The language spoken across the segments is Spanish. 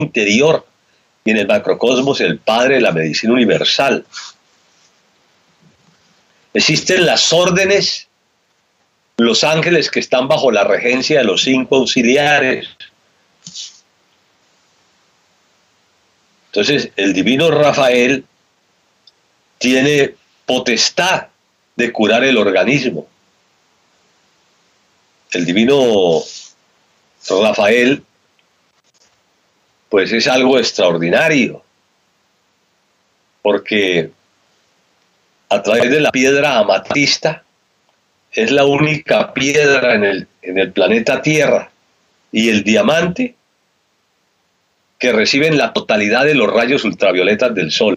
interior y en el macrocosmos el Padre de la medicina universal. Existen las órdenes, los ángeles que están bajo la regencia de los 5 auxiliares. Entonces, el divino Rafael tiene potestad de curar el organismo. El divino Rafael, pues es algo extraordinario, porque a través de la piedra amatista, es la única piedra en el planeta Tierra, y el diamante que reciben la totalidad de los rayos ultravioletas del sol,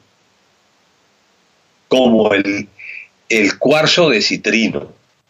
como el cuarzo de citrino.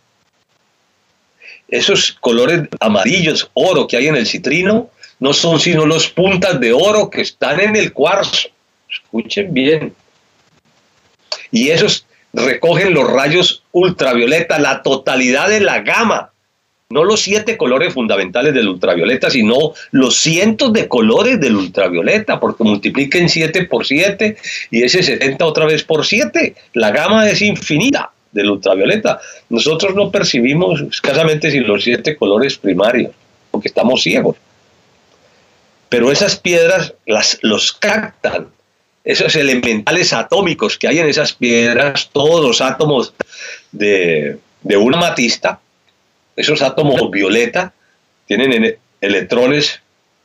Esos colores amarillos, oro que hay en el citrino, no son sino las puntas de oro que están en el cuarzo. Escuchen bien. Y esos recogen los rayos ultravioleta, la totalidad de la gama. No los 7 colores fundamentales del ultravioleta, sino los cientos de colores del ultravioleta, porque multipliquen 7 por 7 y ese 70 otra vez por 7. La gama es infinita del ultravioleta. Nosotros no percibimos escasamente sin los 7 colores primarios, porque estamos ciegos. Pero esas piedras los captan. Esos elementales atómicos que hay en esas piedras, todos los átomos de una amatista, esos átomos violeta tienen electrones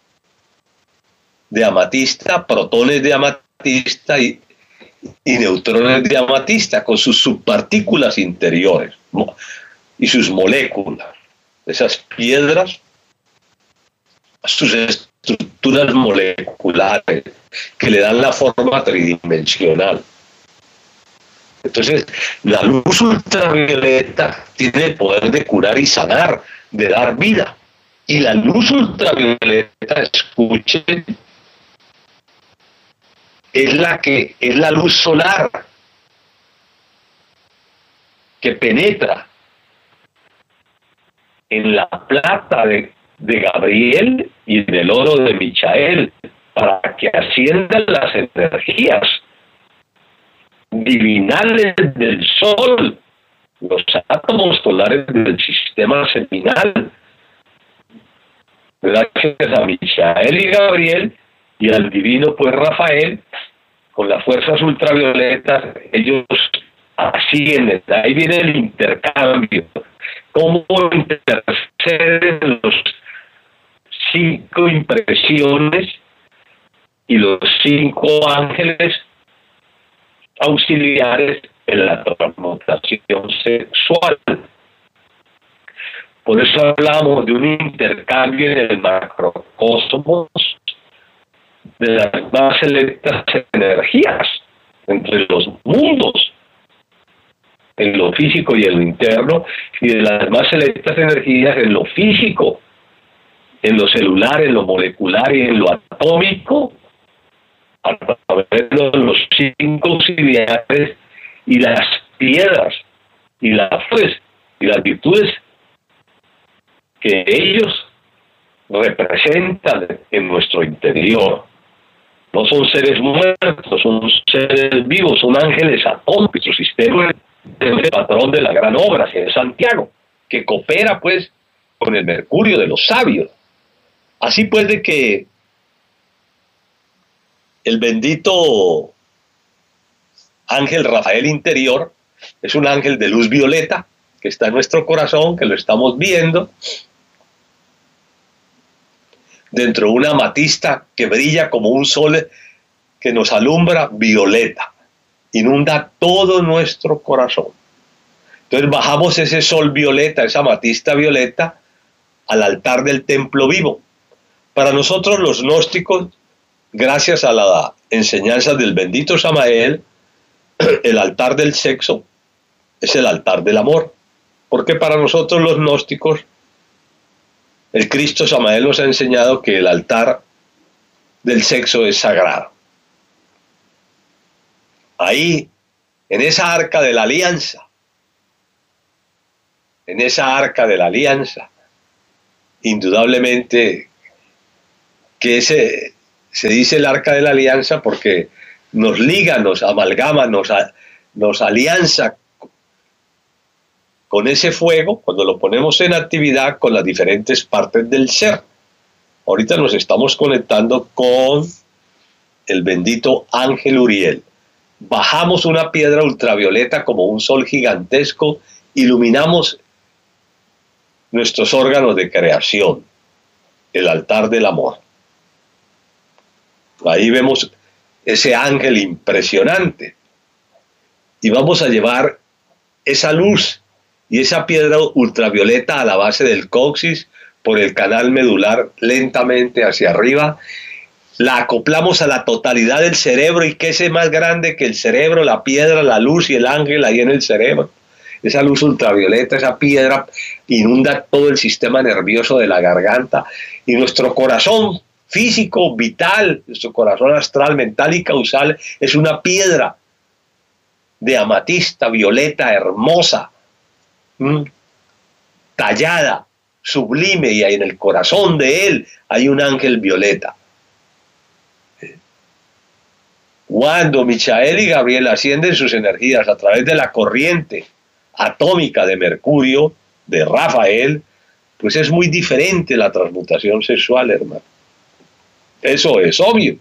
de amatista, protones de amatista y neutrones de amatista con sus subpartículas interiores y sus moléculas. Esas piedras, sus estructuras moleculares que le dan la forma tridimensional. Entonces, la luz ultravioleta tiene el poder de curar y sanar, de dar vida. Y la luz ultravioleta, escuchen, es la luz solar que penetra en la plata de Gabriel y en el oro de Michael para que asciendan las energías divinales del sol, los átomos solares del sistema seminal. Gracias a Michael y Gabriel y al divino pues Rafael, con las fuerzas ultravioletas, ellos ascienden. Ahí viene el intercambio. Cómo interceden los 5 impresiones y los 5 ángeles auxiliares en la transmutación sexual. Por eso hablamos de un intercambio en el macrocosmos de las más selectas energías entre los mundos, en lo físico y en lo interno, y de las más selectas energías en lo físico, en lo celular, en lo molecular y en lo atómico, a través de los 5 auxiliares y las piedras y las flores y las virtudes que ellos representan en nuestro interior. No son seres muertos, son seres vivos, son ángeles atómicos. Su sistema es el patrón de la gran obra, que es Santiago, que coopera pues con el mercurio de los sabios. Así pues de que el bendito ángel Rafael interior es un ángel de luz violeta que está en nuestro corazón, que lo estamos viendo, dentro de una amatista que brilla como un sol que nos alumbra violeta, inunda todo nuestro corazón. Entonces bajamos ese sol violeta, esa amatista violeta, al altar del templo vivo. Para nosotros los gnósticos, gracias a la enseñanza del bendito Samael, el altar del sexo es el altar del amor. Porque para nosotros los gnósticos, el Cristo Samael nos ha enseñado que el altar del sexo es sagrado. Ahí, en esa arca de la alianza, indudablemente que ese se dice el arca de la alianza porque nos liga, nos amalgama, nos alianza con ese fuego cuando lo ponemos en actividad con las diferentes partes del ser. Ahorita nos estamos conectando con el bendito ángel Uriel. Bajamos una piedra ultravioleta como un sol gigantesco, iluminamos nuestros órganos de creación, el altar del amor. Ahí vemos ese ángel impresionante. Y vamos a llevar esa luz y esa piedra ultravioleta a la base del coxis por el canal medular lentamente hacia arriba. La acoplamos a la totalidad del cerebro. ¿Y qué es más grande que el cerebro, la piedra, la luz y el ángel ahí en el cerebro? Esa luz ultravioleta, esa piedra inunda todo el sistema nervioso de la garganta y nuestro corazón físico, vital, nuestro corazón astral, mental y causal es una piedra de amatista, violeta, hermosa, tallada, sublime, y ahí en el corazón de él hay un ángel violeta. Cuando Michael y Gabriel ascienden sus energías a través de la corriente atómica de Mercurio, de Rafael, pues es muy diferente la transmutación sexual, hermano. Eso es obvio.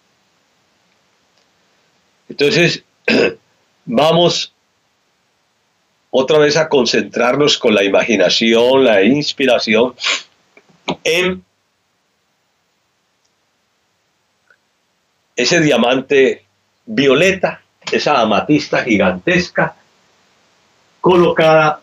Entonces, vamos otra vez a concentrarnos con la imaginación, la inspiración, en ese diamante violeta, esa amatista gigantesca, colocada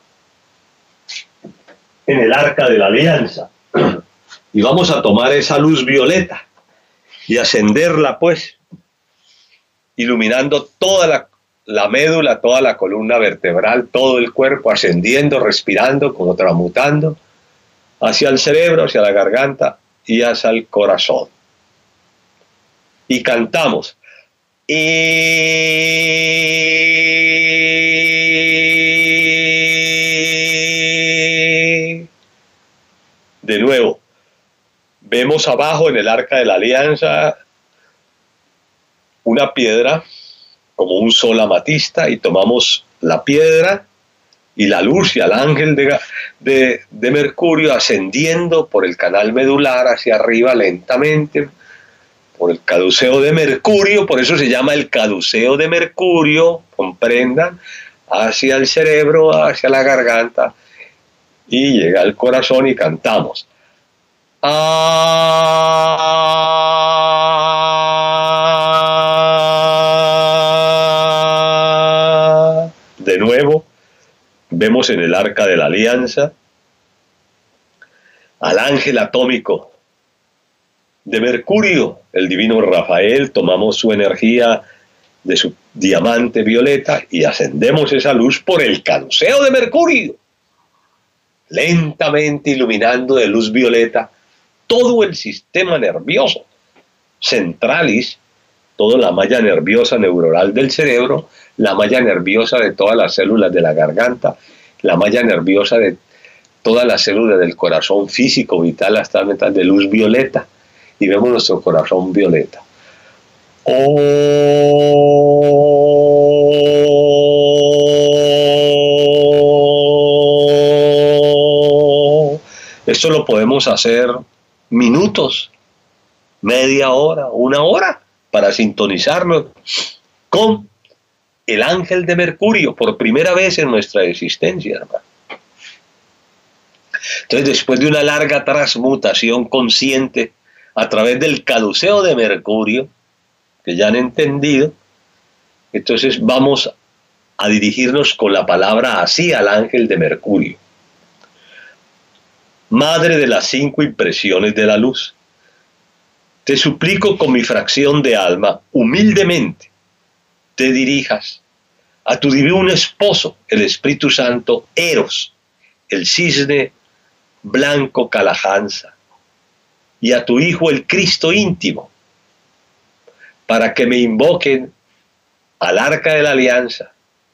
en el arca de la alianza. Y vamos a tomar esa luz violeta y ascenderla, pues, iluminando toda la médula, toda la columna vertebral, todo el cuerpo, ascendiendo, respirando, como transmutando, hacia el cerebro, hacia la garganta y hacia el corazón. Y cantamos. De nuevo, vemos abajo en el arca de la alianza una piedra como un sol amatista y tomamos la piedra y la luz y al ángel de Mercurio ascendiendo por el canal medular hacia arriba lentamente, por el caduceo de Mercurio, por eso se llama el caduceo de Mercurio, comprendan, hacia el cerebro, hacia la garganta, y llega al corazón y cantamos. De nuevo, vemos en el arca de la alianza al ángel atómico de Mercurio, el divino Rafael. Tomamos su energía de su diamante violeta y ascendemos esa luz por el caduceo de Mercurio, lentamente iluminando de luz violeta todo el sistema nervioso centralis, toda la malla nerviosa neuronal del cerebro, la malla nerviosa de todas las células de la garganta, la malla nerviosa de todas las células del corazón físico, vital, astral, mental, de luz violeta. Y vemos nuestro corazón violeta. Esto lo podemos hacer minutos, media hora, una hora, para sintonizarnos con el ángel de Mercurio por primera vez en nuestra existencia, hermano. Entonces, después de una larga transmutación consciente a través del caduceo de Mercurio, que ya han entendido, entonces vamos a dirigirnos con la palabra así al ángel de Mercurio. Madre de las 5 impresiones de la luz, te suplico con mi fracción de alma, humildemente, te dirijas a tu divino esposo, el Espíritu Santo, Eros, el cisne blanco Kalahansa, y a tu Hijo, el Cristo íntimo, para que me invoquen al arca de la alianza,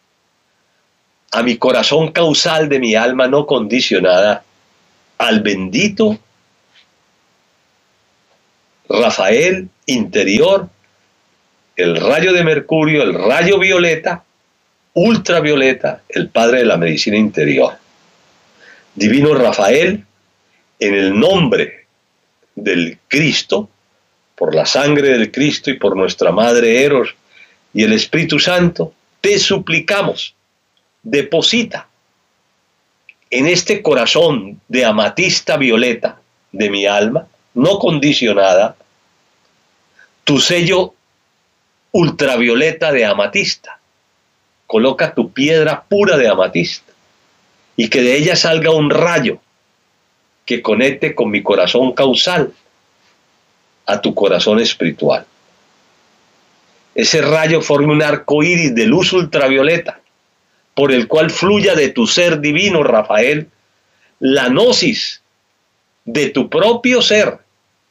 a mi corazón causal de mi alma no condicionada, al bendito Rafael interior, el rayo de mercurio, el rayo violeta, ultravioleta, el padre de la medicina interior. Divino Rafael, en el nombre del Cristo, por la sangre del Cristo y por nuestra Madre Eros y el Espíritu Santo, te suplicamos, deposita en este corazón de amatista violeta de mi alma, no condicionada, tu sello ultravioleta de amatista. Coloca tu piedra pura de amatista y que de ella salga un rayo que conecte con mi corazón causal a tu corazón espiritual. Ese rayo forme un arco iris de luz ultravioleta por el cual fluya de tu ser divino, Rafael, la gnosis de tu propio ser,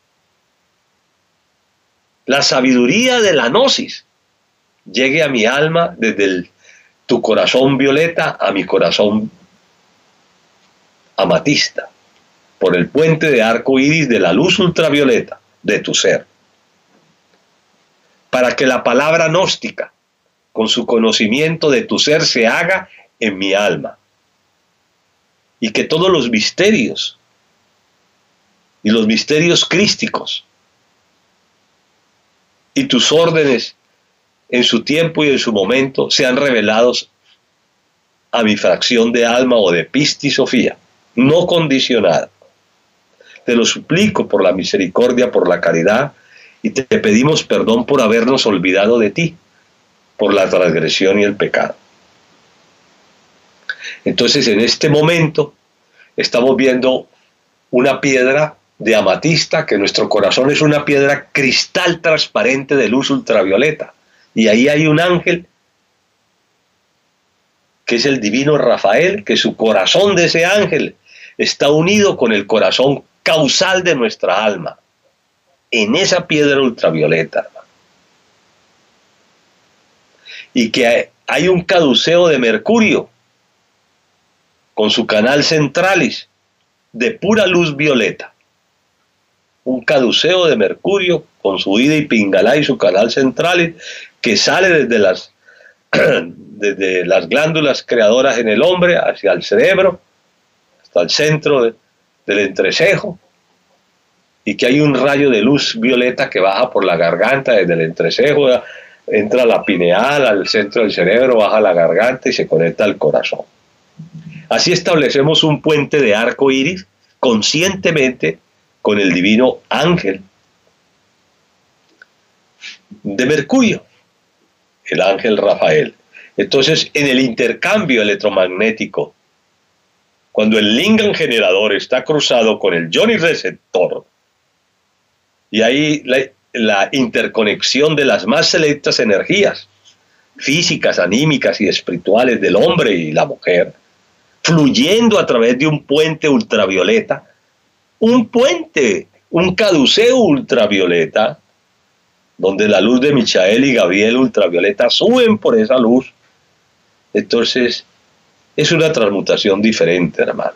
la sabiduría de la gnosis, llegue a mi alma desde tu corazón violeta a mi corazón amatista, por el puente de arco iris de la luz ultravioleta de tu ser, para que la palabra gnóstica, con su conocimiento de tu ser, se haga en mi alma, y que todos los misterios y los misterios crísticos y tus órdenes en su tiempo y en su momento sean revelados a mi fracción de alma o de Pistis Sofía, no condicionada. Te lo suplico por la misericordia, por la caridad, y te pedimos perdón por habernos olvidado de ti, por la transgresión y el pecado. Entonces, en este momento, estamos viendo una piedra de amatista, que nuestro corazón es una piedra cristal transparente de luz ultravioleta, y ahí hay un ángel, que es el divino Rafael, que su corazón de ese ángel está unido con el corazón causal de nuestra alma, en esa piedra ultravioleta, y que hay un caduceo de mercurio con su canal centralis de pura luz violeta, un caduceo de mercurio con su ida y pingala y su canal centralis, que sale desde las glándulas creadoras en el hombre hacia el cerebro, hasta el centro del entrecejo, y que hay un rayo de luz violeta que baja por la garganta desde el entrecejo, entra a la pineal, al centro del cerebro, baja a la garganta y se conecta al corazón. Así establecemos un puente de arco iris conscientemente con el divino ángel de Mercurio, el ángel Rafael. Entonces, en el intercambio electromagnético, cuando el lingam generador está cruzado con el yoni receptor, y ahí la interconexión de las más selectas energías físicas, anímicas y espirituales del hombre y la mujer, fluyendo a través de un puente ultravioleta, un caduceo ultravioleta, donde la luz de Michael y Gabriel ultravioleta suben por esa luz. Entonces, es una transmutación diferente, hermano.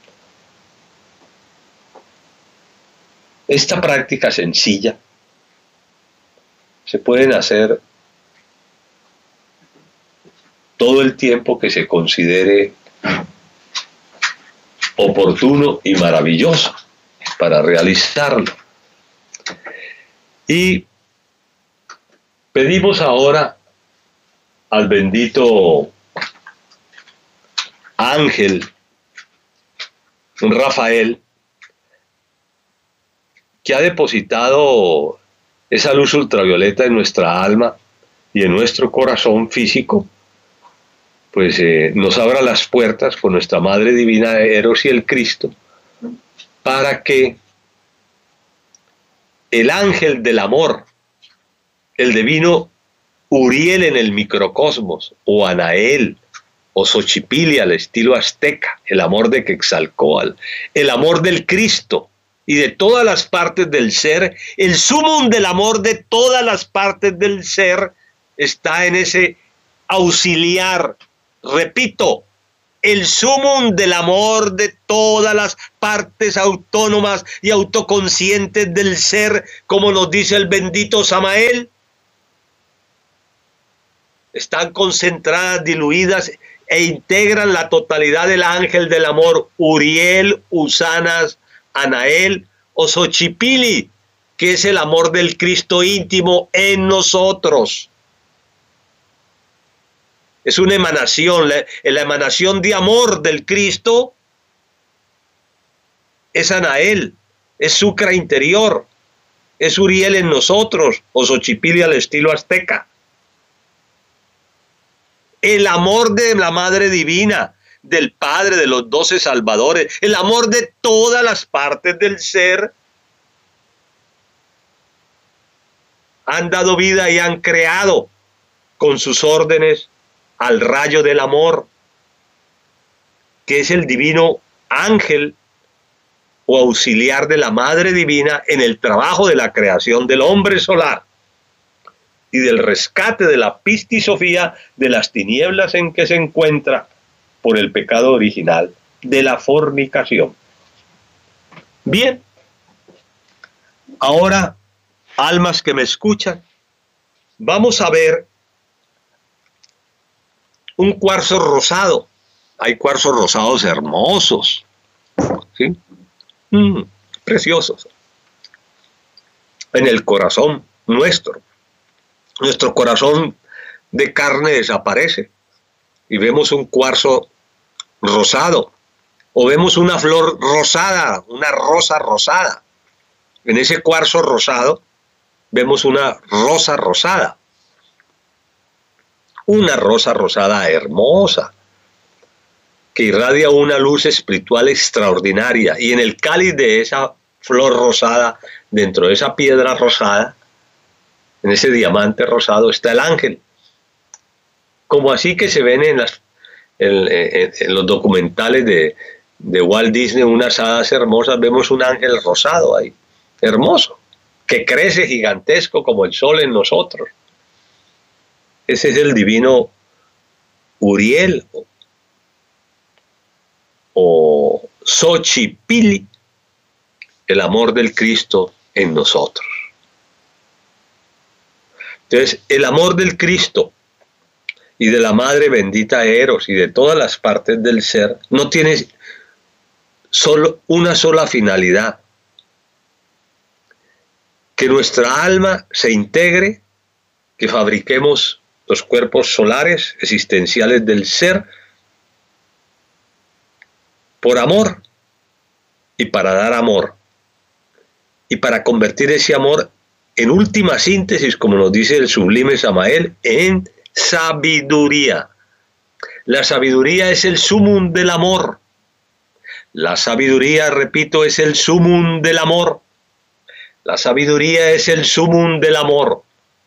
Esta práctica sencilla se pueden hacer todo el tiempo que se considere oportuno y maravilloso para realizarlo. Y pedimos ahora al bendito ángel Rafael, que ha depositado esa luz ultravioleta en nuestra alma y en nuestro corazón físico, pues nos abra las puertas con nuestra Madre Divina Eros y el Cristo, para que el ángel del amor, el divino Uriel en el microcosmos, o Anael, o Xochipilli al estilo azteca, el amor de Quetzalcóatl, el amor del Cristo y de todas las partes del ser, el sumum del amor de todas las partes del ser está en ese auxiliar, repito, el sumum del amor de todas las partes autónomas y autoconscientes del ser, como nos dice el bendito Samael, están concentradas, diluidas e integran la totalidad del ángel del amor, Uriel, Usanas, Anael o Xochipilli, que es el amor del Cristo íntimo en nosotros. Es una emanación, la emanación de amor del Cristo es Anael, es Sucra interior, es Uriel en nosotros, o Xochipilli al estilo azteca. El amor de la Madre Divina, del Padre, de los 12 Salvadores, el amor de todas las partes del ser, han dado vida y han creado con sus órdenes al rayo del amor, que es el divino ángel o auxiliar de la Madre Divina en el trabajo de la creación del hombre solar y del rescate de la pistisofía de las tinieblas en que se encuentra por el pecado original de la fornicación. Bien, ahora, almas que me escuchan, vamos a ver un cuarzo rosado. Hay cuarzos rosados hermosos, ¿sí? Preciosos. En el corazón nuestro. Nuestro corazón de carne desaparece y vemos un cuarzo rosado, o vemos una flor rosada, una rosa rosada. En ese cuarzo rosado vemos una rosa rosada. Una rosa rosada hermosa, que irradia una luz espiritual extraordinaria. Y en el cáliz de esa flor rosada, dentro de esa piedra rosada, en ese diamante rosado, está el ángel. Como así que se ven en los documentales de Walt Disney, unas hadas hermosas, vemos un ángel rosado ahí, hermoso, que crece gigantesco como el sol en nosotros. Ese es el divino Uriel o Xochipilli, el amor del Cristo en nosotros. Entonces, el amor del Cristo y de la Madre bendita Eros y de todas las partes del ser no tiene solo una sola finalidad: que nuestra alma se integre, que fabriquemos los cuerpos solares existenciales del ser por amor y para dar amor y para convertir ese amor en última síntesis, como nos dice el sublime Samael, en sabiduría. La sabiduría es el sumum del amor. La sabiduría, repito, es el sumum del amor. La sabiduría es el sumum del amor.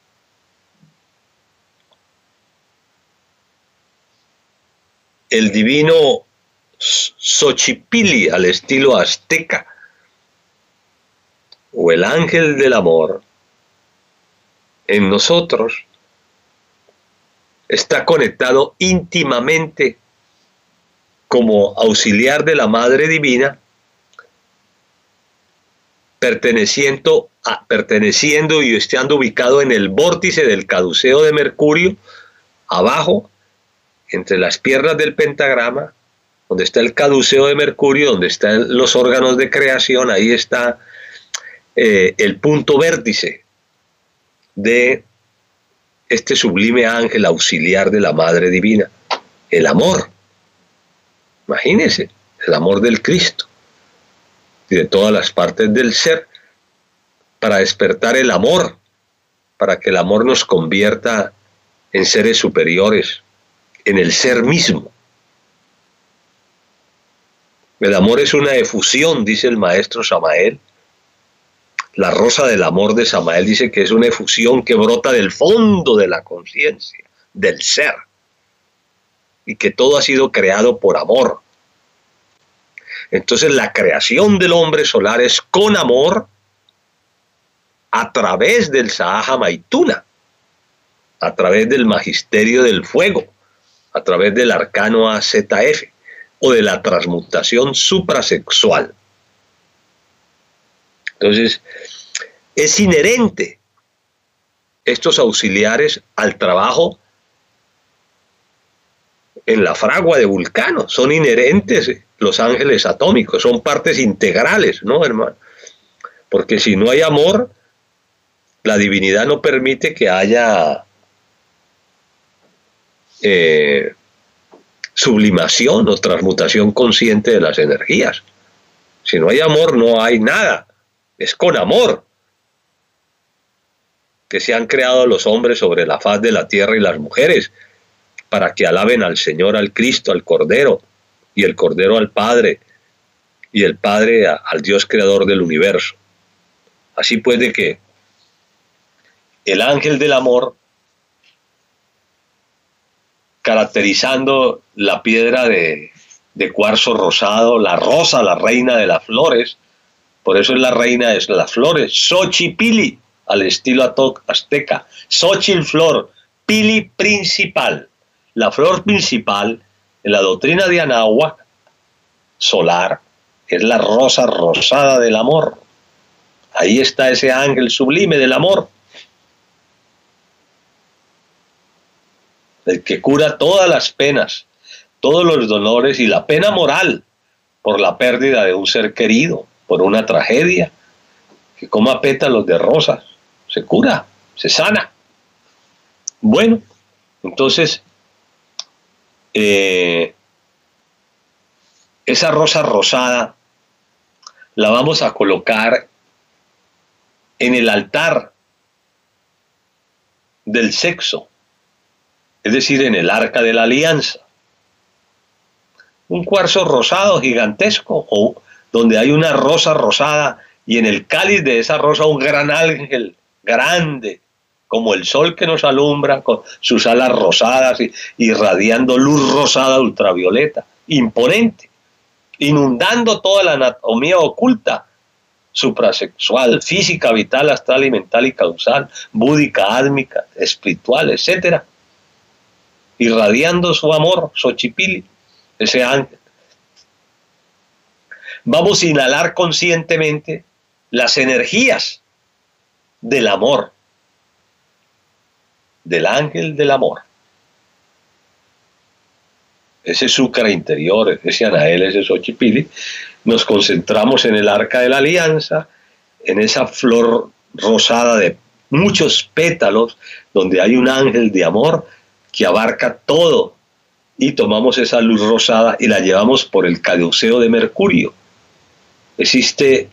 El divino Xochipilli al estilo azteca, o el ángel del amor, en nosotros está conectado íntimamente como auxiliar de la Madre Divina, perteneciendo y estando ubicado en el vórtice del caduceo de Mercurio, abajo, entre las piernas del pentagrama, donde está el caduceo de Mercurio, donde están los órganos de creación. Ahí está el punto vértice de este sublime ángel auxiliar de la Madre Divina, el amor. Imagínense, el amor del Cristo y de todas las partes del ser, para despertar el amor, para que el amor nos convierta en seres superiores, en el ser mismo. El amor es una efusión, dice el maestro Samael. La rosa del amor de Samael dice que es una efusión que brota del fondo de la conciencia, del ser, y que todo ha sido creado por amor. Entonces la creación del hombre solar es con amor a través del Sahaja Maituna, a través del magisterio del fuego, a través del arcano AZF, o de la transmutación suprasexual. Entonces, es inherente estos auxiliares al trabajo en la fragua de Vulcano. Son inherentes los ángeles atómicos, son partes integrales, ¿no, hermano? Porque si no hay amor, la divinidad no permite que haya sublimación o transmutación consciente de las energías. Si no hay amor, no hay nada. Es con amor que se han creado los hombres sobre la faz de la tierra y las mujeres, para que alaben al Señor, al Cristo, al Cordero, y el Cordero al Padre, y el Padre al Dios creador del universo. Así pues, de que el ángel del amor, caracterizando la piedra de cuarzo rosado, la rosa, la reina de las flores, por eso es la reina de las flores, Xochipili, al estilo azteca, Xochitl flor, Pili principal. La flor principal en la doctrina de Anáhuac solar es la rosa rosada del amor. Ahí está ese ángel sublime del amor, el que cura todas las penas, todos los dolores y la pena moral por la pérdida de un ser querido, por una tragedia, que coma pétalos de rosas, se cura, se sana. Bueno, entonces, esa rosa rosada la vamos a colocar en el altar del sexo, es decir, en el arca de la alianza. Un cuarzo rosado gigantesco, o donde hay una rosa rosada, y en el cáliz de esa rosa un gran ángel grande, como el sol que nos alumbra con sus alas rosadas, irradiando luz rosada ultravioleta, imponente, inundando toda la anatomía oculta, suprasexual, física, vital, astral y mental y causal, búdica, átmica, espiritual, etc. Irradiando su amor, Xochipili, ese ángel. Vamos a inhalar conscientemente las energías del amor, del ángel del amor. Ese Sukra interior, ese Anael, ese Xochipili, nos concentramos en el arca de la alianza, en esa flor rosada de muchos pétalos, donde hay un ángel de amor que abarca todo, y tomamos esa luz rosada y la llevamos por el caduceo de Mercurio. Existe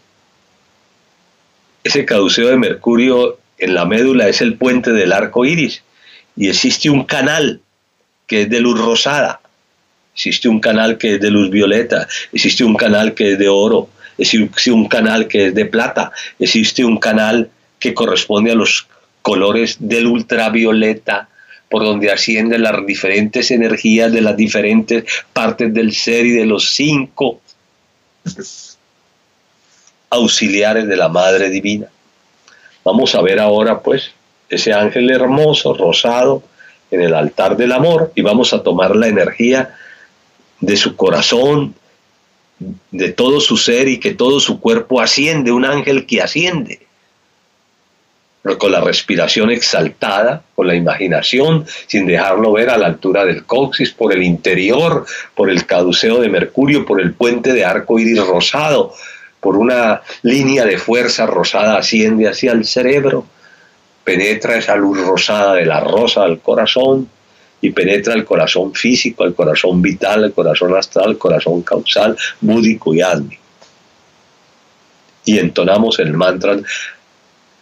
ese caduceo de Mercurio en la médula, es el puente del arco iris, y existe un canal que es de luz rosada, existe un canal que es de luz violeta, existe un canal que es de oro, existe un canal que es de plata, existe un canal que corresponde a los colores del ultravioleta, por donde ascienden las diferentes energías de las diferentes partes del ser y de los 5 auxiliares de la Madre Divina. Vamos a ver ahora pues ese ángel hermoso, rosado, en el altar del amor, y vamos a tomar la energía de su corazón, de todo su ser, y que todo su cuerpo asciende, un ángel que asciende, pero con la respiración exaltada, con la imaginación, sin dejarlo ver, a la altura del coxis, por el interior, por el caduceo de Mercurio, por el puente de arco iris rosado, por una línea de fuerza rosada, asciende hacia el cerebro, penetra esa luz rosada de la rosa al corazón, y penetra el corazón físico, el corazón vital, el corazón astral, el corazón causal, búdico y átmico. Y entonamos el mantra